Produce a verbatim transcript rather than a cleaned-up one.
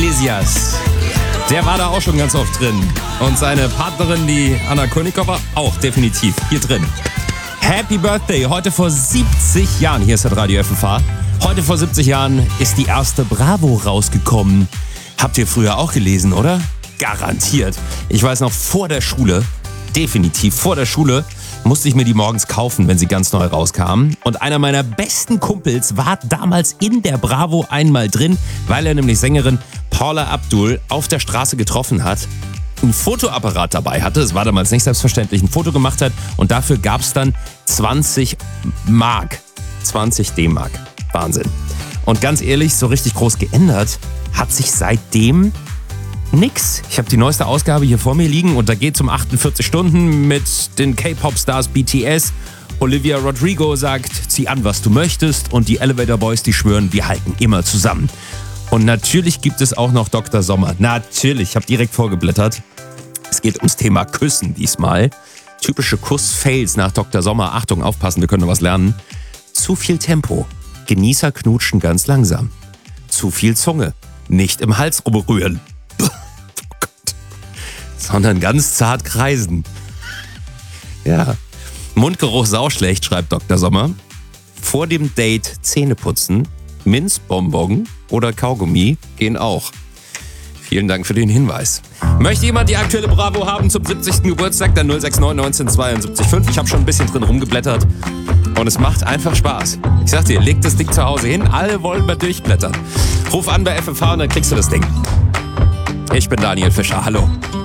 Iglesias. Der war da auch schon ganz oft drin. Und seine Partnerin, die Anna Kournikova, auch definitiv hier drin. Happy Birthday, heute vor siebzig Jahren. Hier ist das Radio F F H. Heute vor siebzig Jahren ist die erste Bravo rausgekommen. Habt ihr früher auch gelesen, oder? Garantiert. Ich weiß noch, vor der Schule, definitiv vor der Schule, musste ich mir die morgens kaufen, wenn sie ganz neu rauskamen. Und einer meiner besten Kumpels war damals in der Bravo einmal drin, weil er nämlich Sängerin Paula Abdul auf der Straße getroffen hat, einen Fotoapparat dabei hatte, es war damals nicht selbstverständlich, ein Foto gemacht hat und dafür gab es dann zwanzig Mark. zwanzig D-Mark. Wahnsinn. Und ganz ehrlich, so richtig groß geändert hat sich seitdem nix. Ich habe die neueste Ausgabe hier vor mir liegen und da geht es um achtundvierzig Stunden mit den K-Pop-Stars B T S. Olivia Rodrigo sagt, zieh an, was du möchtest, und die Elevator Boys, die schwören, wir halten immer zusammen. Und natürlich gibt es auch noch Doktor Sommer. Natürlich, ich habe direkt vorgeblättert. Es geht ums Thema Küssen diesmal. Typische Kuss-Fails nach Doktor Sommer. Achtung, aufpassen, wir können noch was lernen. Zu viel Tempo. Genießer knutschen ganz langsam. Zu viel Zunge. Nicht im Hals rumrühren. Oh Gott. Sondern ganz zart kreisen. Ja. Mundgeruch sauschlecht, schreibt Doktor Sommer. Vor dem Date Zähne putzen. Minzbonbon oder Kaugummi gehen auch. Vielen Dank für den Hinweis. Möchte jemand die aktuelle Bravo haben zum siebzigsten Geburtstag? Dann null sechs neun neunzehn zweiundsiebzig fünf. Ich habe schon ein bisschen drin rumgeblättert und es macht einfach Spaß. Ich sag dir, leg das Ding zu Hause hin, alle wollen mal durchblättern. Ruf an bei F F H und dann kriegst du das Ding. Ich bin Daniel Fischer, hallo.